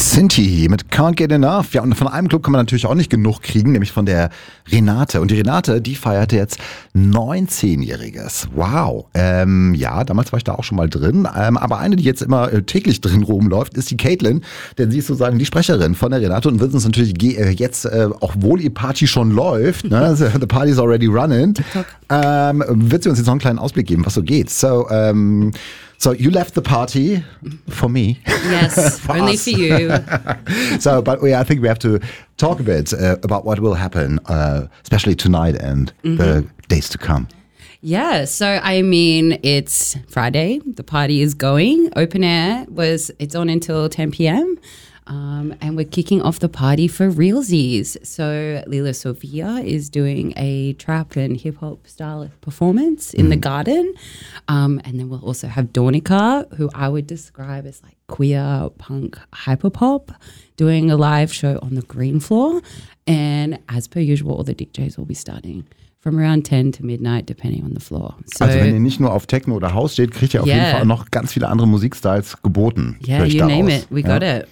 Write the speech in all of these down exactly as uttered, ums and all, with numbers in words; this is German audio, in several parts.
Sinti mit Can't Get Enough. Ja, und von einem Club kann man natürlich auch nicht genug kriegen, nämlich von der Renate. Und die Renate, die feierte jetzt neunzehnjähriges. Wow. Ähm, ja, damals war ich da auch schon mal drin. Ähm, aber eine, die jetzt immer äh, täglich drin rumläuft, ist die Caitlin. Denn sie ist sozusagen die Sprecherin von der Renate und wird uns natürlich ge- äh, jetzt, äh, auch wohl die Party schon läuft, ne? The party's already running, ähm, wird sie uns jetzt noch einen kleinen Ausblick geben, was so geht. So, ähm, So you left the party for me. Yes, for only us. for you. So, but yeah, I think we have to talk a bit uh, about what will happen, uh, especially tonight and mm-hmm. the days to come. Yeah, so I mean, it's Friday. The party is going. Open air was it's on until ten p.m. Um, and we're kicking off the party for realsies. So Lila Sofia is doing a trap and hip hop style performance in mm. the garden. Um, and then we'll also have Dornica, who I would describe as like queer punk hyperpop, doing a live show on the green floor. And as per usual, all the D Js will be starting from around ten to midnight, depending on the floor. So, also wenn ihr nicht nur auf Techno oder House steht, kriegt ihr auf yeah. jeden Fall noch ganz viele andere Musikstyles geboten. Yeah, you name it. We got ja. it.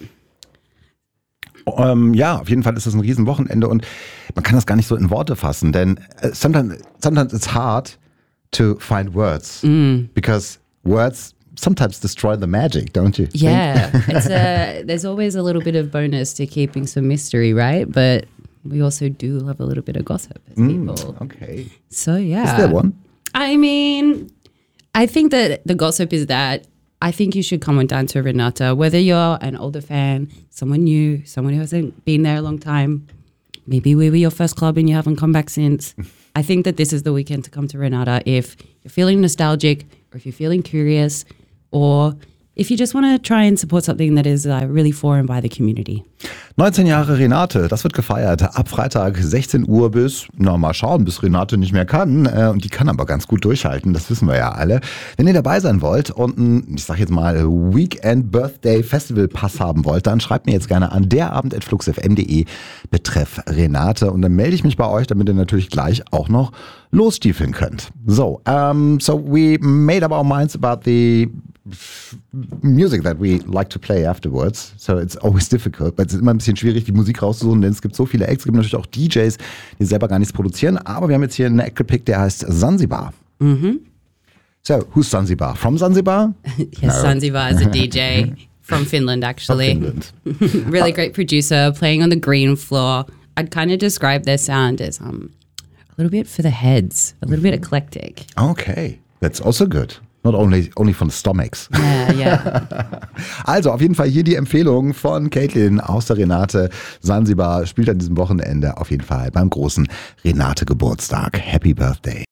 Um, ja, auf jeden Fall ist das ein Riesenwochenende und man kann das gar nicht so in Worte fassen, denn uh, sometimes, sometimes it's hard to find words mm. because words sometimes destroy the magic, don't you? Yeah, it's a, there's always a little bit of bonus to keeping some mystery, right? But we also do love a little bit of gossip as mm, people. Okay. So yeah. Is there one? I mean, I think that the gossip is that I think you should come on down to Renata, whether you're an older fan, someone new, someone who hasn't been there a long time. Maybe we were your first club and you haven't come back since. I think that this is the weekend to come to Renata if you're feeling nostalgic or if you're feeling curious or if you just want to try and support something that is uh, really for and by the community. neunzehn Jahre Renate, das wird gefeiert ab Freitag sechzehn Uhr bis, na mal schauen, bis Renate nicht mehr kann. Äh, und die kann aber ganz gut durchhalten, das wissen wir ja alle. Wenn ihr dabei sein wollt und ein, ich sag jetzt mal, Weekend Birthday Festival Pass haben wollt, dann schreibt mir jetzt gerne an derabend at flux f m punkt de betreff Renate und dann melde ich mich bei euch, damit ihr natürlich gleich auch noch losstiefeln könnt. So, um, so we made up our minds about the music that we like to play afterwards. So it's always difficult, but es ist immer ein bisschen schwierig, die Musik rauszusuchen, denn es gibt so viele Acts, es gibt natürlich auch D Js, die selber gar nichts produzieren, aber wir haben jetzt hier einen Act gepickt, der heißt Zanzibar. Mhm. So, who's Zanzibar? From Zanzibar? Yes, No. Zanzibar is a D J from Finland, actually. From Finland. Really great producer, playing on the green floor. I'd kind of describe their sound as um, a little bit for the heads, a little bit eclectic. Okay, that's also good. Not only, only for the stomachs. Yeah, yeah. Also auf jeden Fall hier die Empfehlung von Caitlin aus der Renate. Zanzibar spielt an diesem Wochenende auf jeden Fall beim großen Renate-Geburtstag. Happy Birthday.